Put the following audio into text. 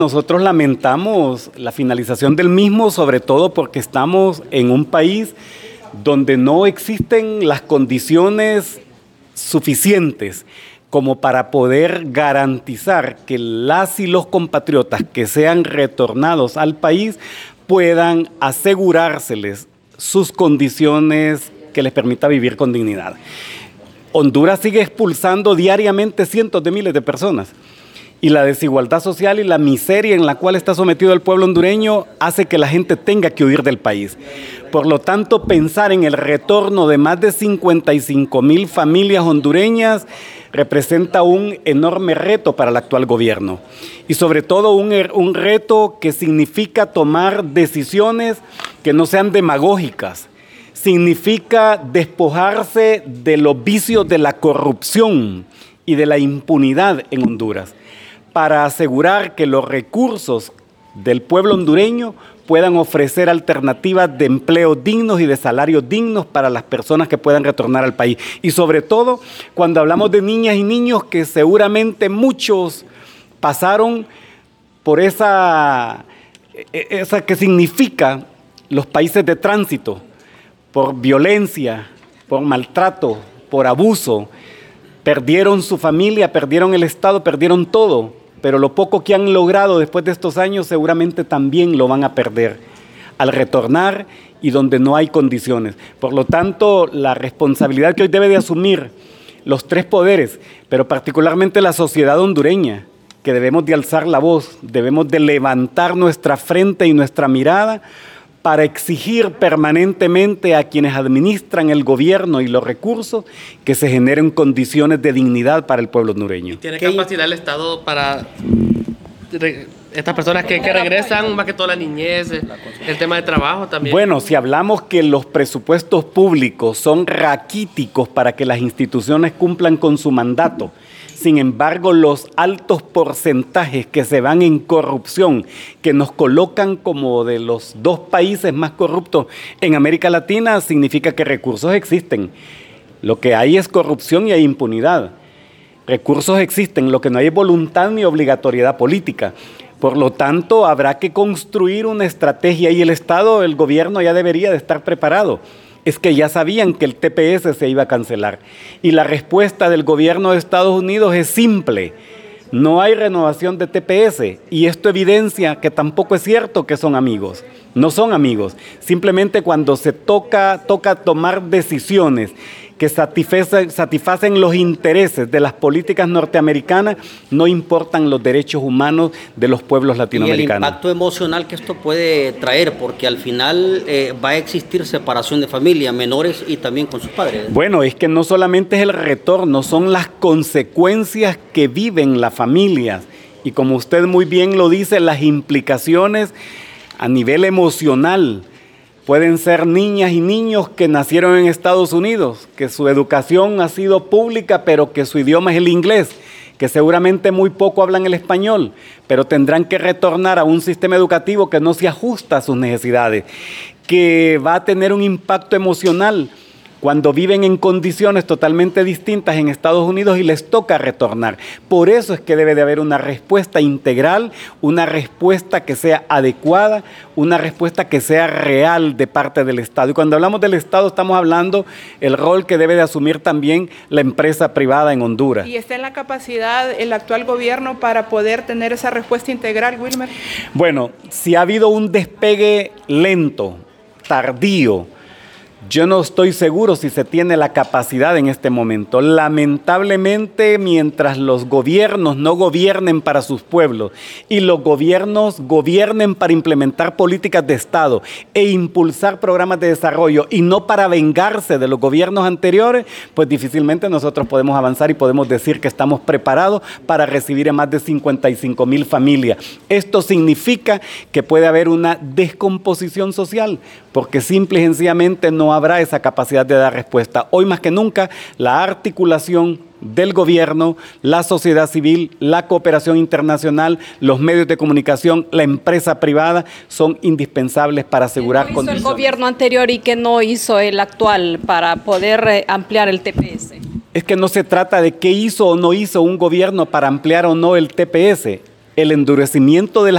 Nosotros lamentamos la finalización del mismo, sobre todo porque estamos en un país donde no existen las condiciones suficientes como para poder garantizar que las y los compatriotas que sean retornados al país puedan asegurárseles sus condiciones que les permita vivir con dignidad. Honduras sigue expulsando diariamente cientos de miles de personas. Y la desigualdad social y la miseria en la cual está sometido el pueblo hondureño hace que la gente tenga que huir del país. Por lo tanto, pensar en el retorno de más de 55,000 familias hondureñas representa un enorme reto para el actual gobierno. Y sobre todo un reto que significa tomar decisiones que no sean demagógicas. Significa despojarse de los vicios de la corrupción y de la impunidad en Honduras, para asegurar que los recursos del pueblo hondureño puedan ofrecer alternativas de empleo dignos y de salarios dignos para las personas que puedan retornar al país. Y sobre todo, cuando hablamos de niñas y niños que seguramente muchos pasaron por esa que significa los países de tránsito, por violencia, por maltrato, por abuso, perdieron su familia, perdieron el Estado, perdieron todo. Pero lo poco que han logrado después de estos años seguramente también lo van a perder al retornar y donde no hay condiciones. Por lo tanto, la responsabilidad que hoy debe de asumir los tres poderes, pero particularmente la sociedad hondureña, que debemos de alzar la voz, debemos de levantar nuestra frente y nuestra mirada para exigir permanentemente a quienes administran el gobierno y los recursos que se generen condiciones de dignidad para el pueblo hondureño. ¿Tiene capacidad el Estado para estas personas que regresan, más que toda la niñez, el tema de trabajo también? Bueno, si hablamos que los presupuestos públicos son raquíticos para que las instituciones cumplan con su mandato, sin embargo, los altos porcentajes que se van en corrupción, que nos colocan como de los 2 países más corruptos en América Latina, significa que recursos existen. Lo que hay es corrupción y hay impunidad. Recursos existen, lo que no hay es voluntad ni obligatoriedad política. Por lo tanto, habrá que construir una estrategia y el Estado, el gobierno ya debería de estar preparado. Es que ya sabían que el TPS se iba a cancelar. Y la respuesta del gobierno de Estados Unidos es simple. No hay renovación de TPS. Y esto evidencia que tampoco es cierto que son amigos. No son amigos. Simplemente cuando se toca tomar decisiones que satisfacen los intereses de las políticas norteamericanas, no importan los derechos humanos de los pueblos latinoamericanos. Y el impacto emocional que esto puede traer, porque al final va a existir separación de familia, menores y también con sus padres. Bueno, es que no solamente es el retorno, son las consecuencias que viven las familias. Y como usted muy bien lo dice, las implicaciones a nivel emocional. Pueden ser niñas y niños que nacieron en Estados Unidos, que su educación ha sido pública, pero que su idioma es el inglés, que seguramente muy poco hablan el español, pero tendrán que retornar a un sistema educativo que no se ajusta a sus necesidades, que va a tener un impacto emocional cuando viven en condiciones totalmente distintas en Estados Unidos y les toca retornar. Por eso es que debe de haber una respuesta integral, una respuesta que sea adecuada, una respuesta que sea real de parte del Estado. Y cuando hablamos del Estado estamos hablando el rol que debe de asumir también la empresa privada en Honduras. ¿Y está en la capacidad el actual gobierno para poder tener esa respuesta integral, Wilmer? Bueno, si ha habido un despegue lento, tardío, yo no estoy seguro si se tiene la capacidad en este momento. Lamentablemente, mientras los gobiernos no gobiernen para sus pueblos y los gobiernos gobiernen para implementar políticas de Estado e impulsar programas de desarrollo y no para vengarse de los gobiernos anteriores, pues difícilmente nosotros podemos avanzar y podemos decir que estamos preparados para recibir a más de 55,000 familias. Esto significa que puede haber una descomposición social, porque simple y sencillamente no habrá esa capacidad de dar respuesta. Hoy más que nunca, la articulación del gobierno, la sociedad civil, la cooperación internacional, los medios de comunicación, la empresa privada son indispensables para asegurar condiciones. ¿Qué hizo el gobierno anterior y qué no hizo el actual para poder ampliar el TPS? Es que no se trata de qué hizo o no hizo un gobierno para ampliar o no el TPS. El endurecimiento de las